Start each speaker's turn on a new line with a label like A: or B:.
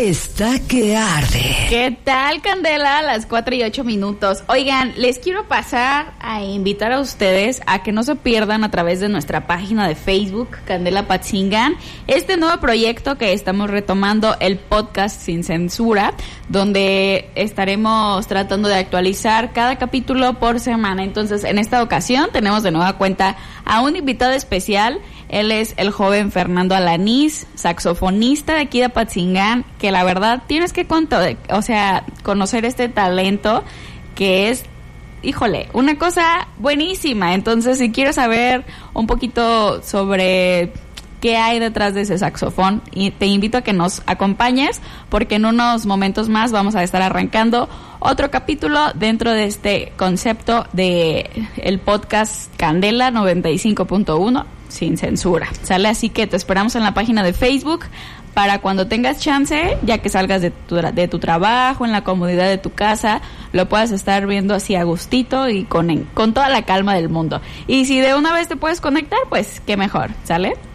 A: está que arde.
B: ¿Qué tal, Candela? A las 4:08. Oigan, les quiero pasar a invitar a ustedes a que no se pierdan a través de nuestra página de Facebook, Candela Patzingan, este nuevo proyecto que estamos retomando, el podcast Sin Censura, donde estaremos tratando de actualizar cada capítulo por semana. Entonces, en esta ocasión tenemos de nueva cuenta a un invitado especial. Él es el joven Fernando Alanís, saxofonista de aquí de Apatzingán, que la verdad tienes que conocer este talento que es, híjole, una cosa buenísima. Entonces, si quieres saber un poquito sobre qué hay detrás de ese saxofón, y te invito a que nos acompañes, porque en unos momentos más vamos a estar arrancando otro capítulo dentro de este concepto de el podcast Candela 95.1 Sin Censura. ¿Sale? Así que te esperamos en la página de Facebook para cuando tengas chance, ya que salgas de tu trabajo, en la comodidad de tu casa, lo puedas estar viendo así a gustito y con toda la calma del mundo. Y si de una vez te puedes conectar, pues qué mejor, ¿sale?